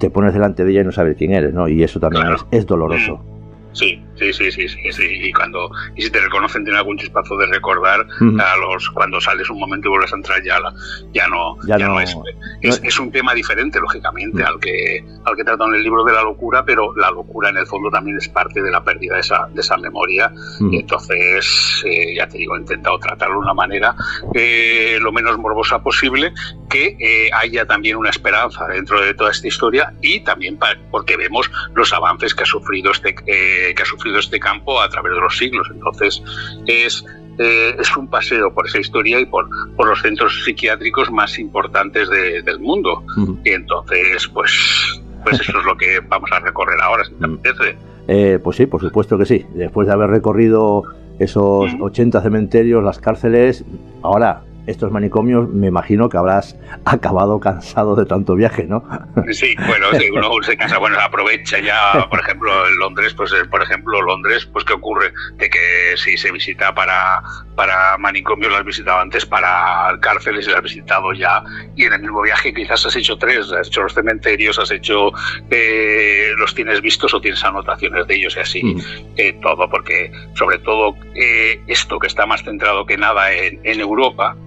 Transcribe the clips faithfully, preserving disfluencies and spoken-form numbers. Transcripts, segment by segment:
te pones delante de ella y no sabes quién eres, ¿no? Y eso también claro. es, es doloroso. Sí, sí, sí, sí, sí, sí. Y cuando y si te reconocen tiene algún chispazo de recordar mm. a los cuando sales un momento y vuelves a entrar ya la, ya no ya, ya no, no es, es no es un tema diferente lógicamente mm. al que al que trata en el libro de la locura, pero la locura en el fondo también es parte de la pérdida de esa de esa memoria mm. y entonces eh, ya te digo, he intentado tratarlo de una manera eh, lo menos morbosa posible, que eh, haya también una esperanza dentro de toda esta historia y también para, porque vemos los avances que ha sufrido este eh, que ha sufrido este campo a través de los siglos. Entonces es eh, es un paseo por esa historia y por, por los centros psiquiátricos más importantes de, del mundo. Uh-huh. Y entonces pues pues eso es lo que vamos a recorrer ahora, si te apetece. Eh, pues sí, por supuesto que sí. Después de haber recorrido esos uh-huh. ochenta cementerios, las cárceles, ahora estos manicomios, me imagino que habrás acabado cansado de tanto viaje, ¿no? Sí, bueno, sí, uno se cansa, bueno, aprovecha ya, por ejemplo, en Londres, pues por ejemplo, Londres, pues ¿qué ocurre? De que si se visita para, para manicomios, lo has visitado antes para cárceles y lo has visitado ya, y en el mismo viaje quizás has hecho tres, has hecho los cementerios, has hecho, eh, los tienes vistos o tienes anotaciones de ellos y así, mm. eh, todo, porque sobre todo eh, esto que está más centrado que nada en, en Europa,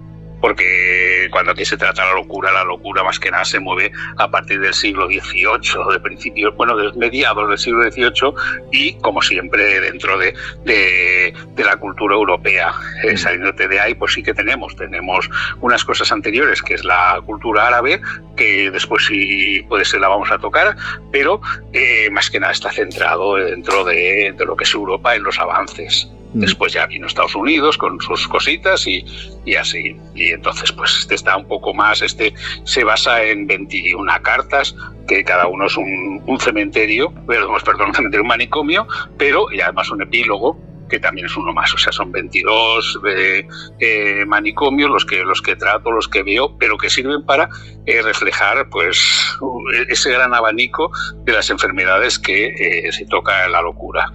porque cuando aquí se trata la locura, la locura más que nada se mueve a partir del siglo dieciocho, de principios, bueno, de mediados del siglo dieciocho y, como siempre, dentro de, de, de la cultura europea. Eh, saliéndote de ahí, pues sí que tenemos, tenemos unas cosas anteriores, que es la cultura árabe, que después sí puede ser la vamos a tocar, pero eh, más que nada está centrado dentro de, de lo que es Europa en los avances. Después ya vino Estados Unidos con sus cositas y, y así. Y entonces pues este está un poco más, este se basa en veintiuna cartas, que cada uno es un, un cementerio, perdón, un cementerio, un manicomio, pero y además un epílogo, que también es uno más, o sea, son veintidós eh, eh, manicomios los que los que trato, los que veo, pero que sirven para eh, reflejar pues ese gran abanico de las enfermedades que eh, se toca en la locura.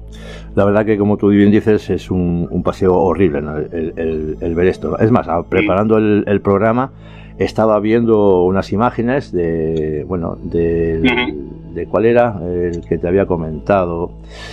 La verdad que, como tú bien dices, es un, un paseo horrible, ¿no? el, el, el ver esto. Es más, preparando el, el programa, estaba viendo unas imágenes de, bueno, de, uh-huh. de ¿cuál era? El que te había comentado.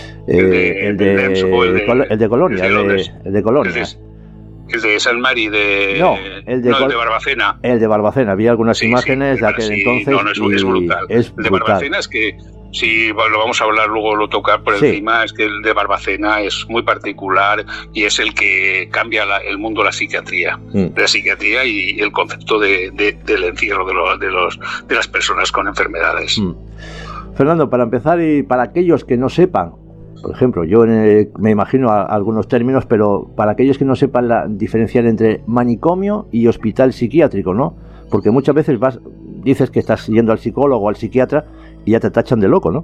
Eh, el, de, el, de, el, de, el de Colonia, el de, el de Colonia. El de San Mari, de, no, el de, no, el de Barbacena. El de Barbacena, había algunas sí, imágenes sí, de aquel sí, entonces. No, no, es, es brutal. Es el de brutal. Barbacena es que, si lo vamos a hablar luego, lo tocar por sí. encima, es que el de Barbacena es muy particular y es el que cambia la, el mundo de la psiquiatría, mm. de la psiquiatría y el concepto de, de, del encierro de, los, de, los, de las personas con enfermedades. Mm. Fernando, para empezar y para aquellos que no sepan, por ejemplo, yo eh, me imagino a, a algunos términos, pero para aquellos que no sepan la, diferenciar entre manicomio y hospital psiquiátrico, ¿no? Porque muchas veces vas, dices que estás yendo al psicólogo o al psiquiatra y ya te tachan de loco, ¿no?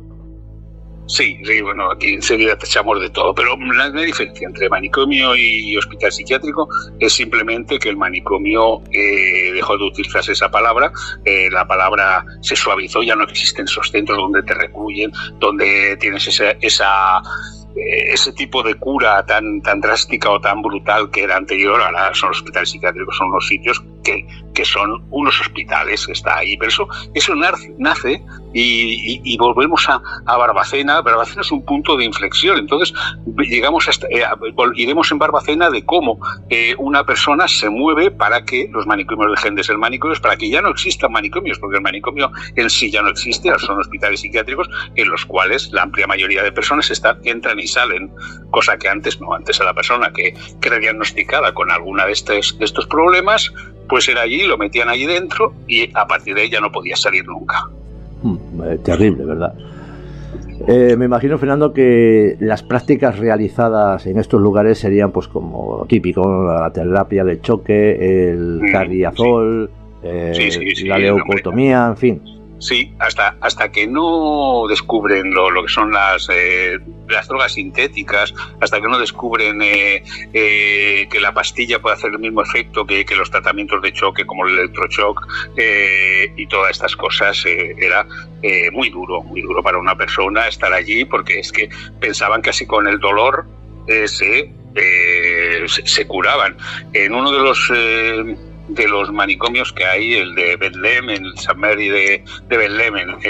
Sí, sí, bueno, aquí enseguida tachamos de todo, pero la, la diferencia entre manicomio y hospital psiquiátrico es simplemente que el manicomio eh, dejó de utilizarse esa palabra, eh, la palabra se suavizó, ya no existen esos centros donde te recluyen, donde tienes esa... esa ese tipo de cura tan tan drástica o tan brutal que era anterior. Ahora son los hospitales psiquiátricos, son los sitios que, que son unos hospitales que está ahí, pero eso, eso nace y, y, y volvemos a, a Barbacena. Barbacena es un punto de inflexión, entonces llegamos hasta, eh, iremos en Barbacena de cómo eh, una persona se mueve para que los manicomios dejen de ser manicomios, para que ya no existan manicomios, porque el manicomio en sí ya no existe, son hospitales psiquiátricos en los cuales la amplia mayoría de personas están, entran y salen, cosa que antes no, antes a la persona que, que era diagnosticada con alguna de estos, de estos problemas, pues era allí, lo metían allí dentro y a partir de ahí ya no podía salir nunca. Hmm, eh, terrible, ¿verdad? Eh, me imagino, Fernando, que las prácticas realizadas en estos lugares serían pues como típico, la terapia de choque, el mm, cardiazol, sí. eh, sí, sí, sí, la leucotomía, en fin. Sí, hasta hasta que no descubren lo, lo que son las eh, las drogas sintéticas, hasta que no descubren eh, eh, que la pastilla puede hacer el mismo efecto que, que los tratamientos de choque como el electroshock eh, y todas estas cosas, eh, era eh, muy duro, muy duro para una persona estar allí, porque es que pensaban que así con el dolor eh, se, eh, se, se curaban. En uno de los... Eh, de los manicomios que hay, el de Betlem, el San Mary de, de Betlem, en,